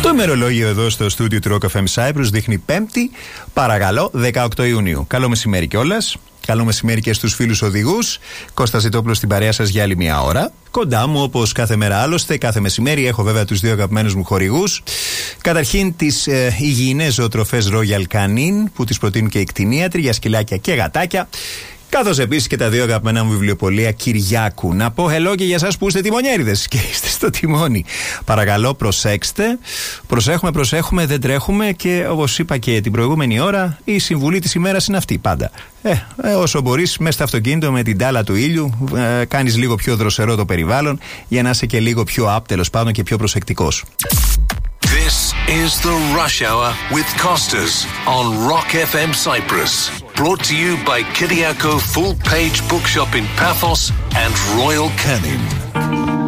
Το ημερολόγιο εδώ στο στούντιο του Rock FM Cyprus δείχνει Πέμπτη, παρακαλώ, 18 Ιουνίου. Καλό μεσημέρι κιόλας. Καλό μεσημέρι και στους φίλους οδηγούς. Κώστας Ζητόπουλος στην παρέα σας για άλλη μια ώρα. Κοντά μου, όπως κάθε μέρα άλλωστε, κάθε μεσημέρι έχω βέβαια τους δύο αγαπημένους μου χορηγούς. Καταρχήν τις υγιεινές ζωοτροφές Royal Canin που τις προτείνουν και οι κτηνίατροι για σκυλάκια και γατάκια. Καθώς επίσης και τα δύο αγαπημένα μου βιβλιοπωλεία Κυριάκου. Να πω hello και για εσάς που είστε τιμονιέριδες και είστε στο τιμόνι. Παρακαλώ, προσέξτε. Προσέχουμε, δεν τρέχουμε και όπως είπα και την προηγούμενη ώρα, η συμβουλή της ημέρας είναι αυτή πάντα. Όσο μπορείς, μέσα στο αυτοκίνητο με την τάλα του ήλιου, κάνεις λίγο πιο δροσερό το περιβάλλον για να είσαι και λίγο πιο άπτελος πάνω και πιο προσεκτικός. This is the Rush Hour with Costas on Rock FM Cyprus. Brought to you by Kyriako Full Page Bookshop in Paphos and Royal Canin.